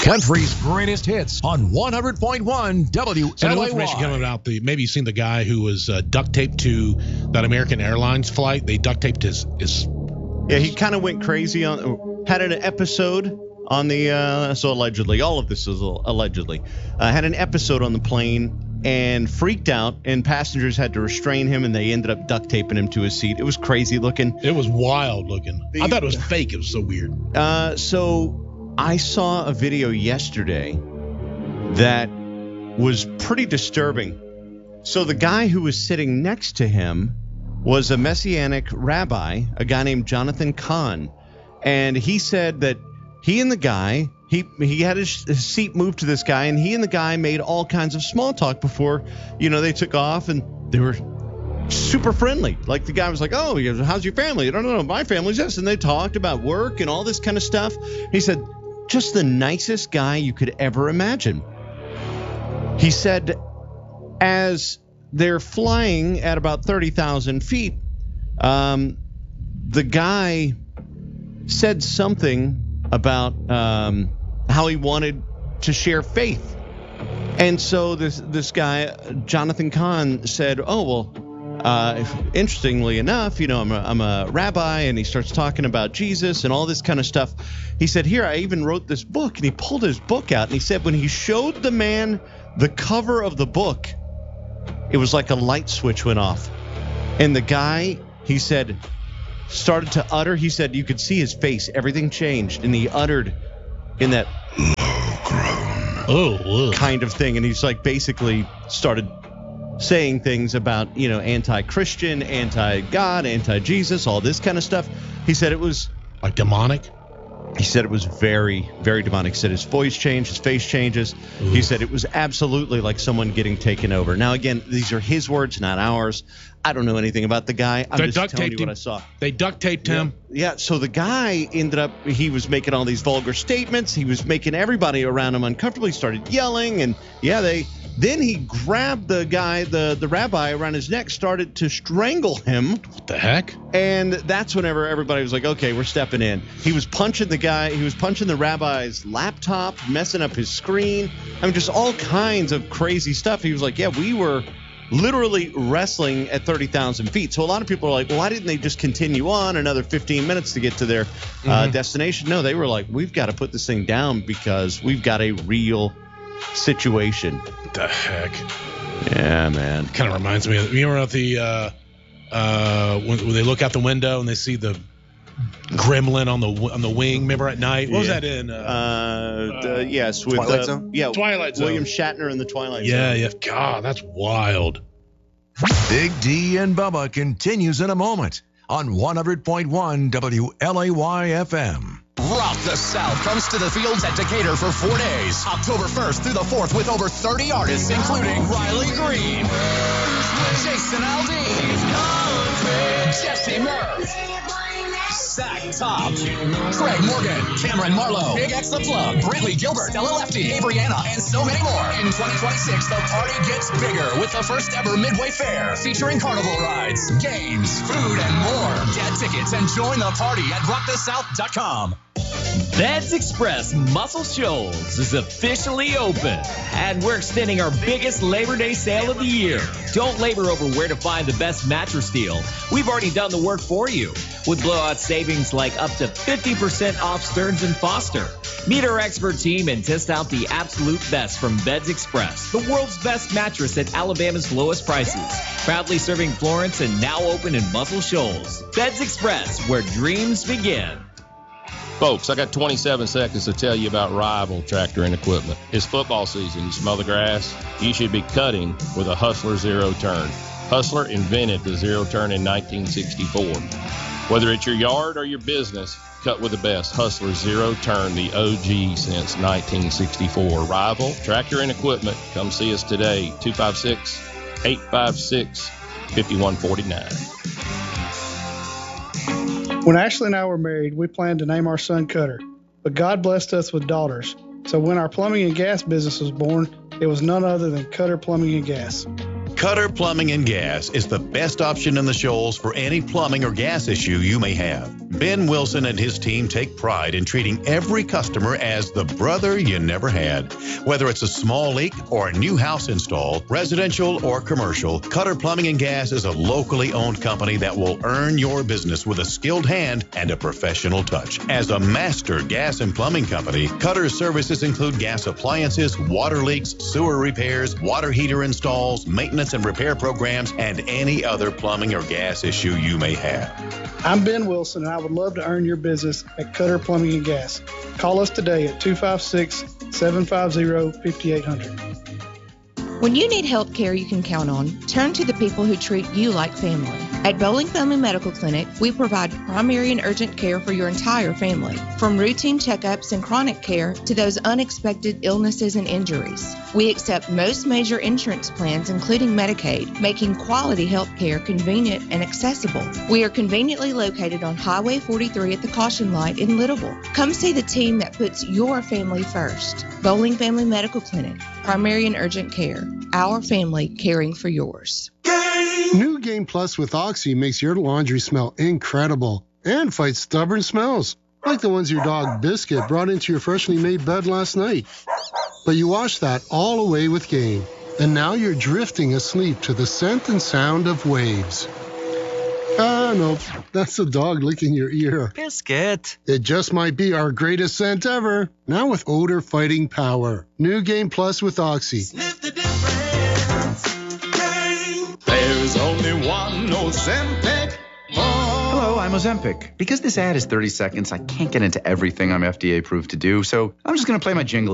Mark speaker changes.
Speaker 1: Country's greatest hits on 100.1 WLAY.
Speaker 2: So new information coming about maybe you've seen the guy who was duct taped to that American Airlines flight. They duct taped his.
Speaker 3: Yeah, he kind of went crazy had an episode on the, so allegedly, all of this is allegedly, had an episode on the plane and freaked out, and passengers had to restrain him, and they ended up duct taping him to his seat. It was crazy looking.
Speaker 2: It was wild looking. I thought it was fake. It was so weird.
Speaker 3: So I saw a video yesterday that was pretty disturbing. So the guy who was sitting next to him was a Messianic rabbi, a guy named Jonathan Kahn. And he said that he and the guy, he had his seat moved to this guy, and he and the guy made all kinds of small talk before, they took off, and they were super friendly. Like the guy was like, oh, how's your family? I don't know, my family's this. And they talked about work and all this kind of stuff. He said, just the nicest guy you could ever imagine. He said, as they're flying at about 30,000 feet, the guy said something about how he wanted to share faith. And so this guy, Jonathan Kahn, said, oh, well, interestingly enough, I'm a rabbi, and he starts talking about Jesus and all this kind of stuff. He said, here, I even wrote this book, and he pulled his book out, and he said when he showed the man the cover of the book, it was like a light switch went off. And the guy, he said, started to utter. He said you could see his face. Everything changed. And he uttered in that kind of thing. And he's like basically started saying things about, anti-Christian, anti-God, anti-Jesus, all this kind of stuff. He said it was
Speaker 2: like demonic.
Speaker 3: He said it was very, very demonic. He said his voice changed, his face changes. Ooh. He said it was absolutely like someone getting taken over. Now, again, these are his words, not ours. I don't know anything about the guy. I'm just telling you what I saw.
Speaker 2: They duct taped him.
Speaker 3: Yeah, so the guy ended up, he was making all these vulgar statements. He was making everybody around him uncomfortable. He started yelling, and then he grabbed the guy, the rabbi, around his neck, started to strangle him.
Speaker 2: What the heck?
Speaker 3: And that's whenever everybody was like, okay, we're stepping in. He was punching the guy. He was punching the rabbi's laptop, messing up his screen. I mean, just all kinds of crazy stuff. He was like, yeah, we were literally wrestling at 30,000 feet. So a lot of people are like, well, why didn't they just continue on another 15 minutes to get to their destination? No, they were like, we've got to put this thing down because we've got a real situation.
Speaker 2: What the heck?
Speaker 3: Yeah, man.
Speaker 2: Kind of reminds me of, you remember the when they look out the window and they see the gremlin on the wing, remember at night? What was that in?
Speaker 3: Yes, with
Speaker 4: Twilight Zone?
Speaker 3: Yeah,
Speaker 2: Twilight Zone.
Speaker 3: William Shatner in the Twilight
Speaker 2: Zone.
Speaker 3: Yeah.
Speaker 2: God, that's wild.
Speaker 1: Big D and Bubba continues in a moment on 100.1 WLAY FM.
Speaker 5: Rock the South comes to the fields at Decatur for 4 days, October 1st through the 4th, with over 30 artists, including Riley Green, Jason Aldean, Jesse Murph, Zach Top, Craig Morgan, Cameron Marlowe, Big X The Plug, Brantley Gilbert, Stella Lefty, Abriana, and so many more. In 2026, the party gets bigger with the first ever Midway Fair, featuring carnival rides, games, food, and more. Get tickets and join the party at rockthesouth.com.
Speaker 6: Beds Express Muscle Shoals is officially open, and we're extending our biggest Labor Day sale of the year. Don't labor over where to find the best mattress deal. We've already done the work for you with blowout savings like up to 50% off Stearns & Foster. Meet our expert team and test out the absolute best from Beds Express, the world's best mattress at Alabama's lowest prices. Proudly serving Florence and now open in Muscle Shoals. Beds Express, where dreams begin.
Speaker 7: Folks, I got 27 seconds to tell you about Rival Tractor and Equipment. It's football season. You smell the grass? You should be cutting with a Hustler Zero Turn. Hustler invented the Zero Turn in 1964. Whether it's your yard or your business, cut with the best. Hustler Zero Turn, the OG since 1964. Rival Tractor and Equipment. Come see us today, 256-856-5149.
Speaker 8: When Ashley and I were married, we planned to name our son Cutter, but God blessed us with daughters. So when our plumbing and gas business was born, it was none other than Cutter Plumbing and Gas.
Speaker 9: Cutter Plumbing and Gas is the best option in the Shoals for any plumbing or gas issue you may have.
Speaker 4: Ben Wilson and his team take pride in treating every customer as the brother you never had. Whether it's a small leak or a new house install, residential or commercial, Cutter Plumbing and Gas is a locally owned company that will earn your business with a skilled hand and a professional touch. As a master gas and plumbing company, Cutter's services include gas appliances, water leaks, sewer repairs, water heater installs, maintenance and repair programs, and any other plumbing or gas issue you may have.
Speaker 8: I'm Ben Wilson, and I would love to earn your business at Cutter Plumbing and Gas. Call us today at 256-750-5800.
Speaker 9: When you need health care you can count on, turn to the people who treat you like family. At Bowling Family Medical Clinic, we provide primary and urgent care for your entire family, from routine checkups and chronic care to those unexpected illnesses and injuries. We accept most major insurance plans, including Medicaid, making quality health care convenient and accessible. We are conveniently located on Highway 43 at the Caution Light in Littleville. Come see the team that puts your family first. Bowling Family Medical Clinic, primary and urgent care. Our family caring for yours.
Speaker 10: New Game Plus with Oxy makes your laundry smell incredible and fights stubborn smells, like the ones your dog Biscuit brought into your freshly made bed last night. But you wash that all away with Game, and now you're drifting asleep to the scent and sound of waves. Nope, that's the dog licking your ear.
Speaker 11: Biscuit.
Speaker 10: It just might be our greatest scent ever, now with odor fighting power. New Game Plus with Oxy.
Speaker 12: Sniff the difference. There's only one Ozempic.
Speaker 13: Hello, I'm Ozempic. Because this ad is 30 seconds, I can't get into everything I'm FDA approved to do, so I'm just going to play my jingle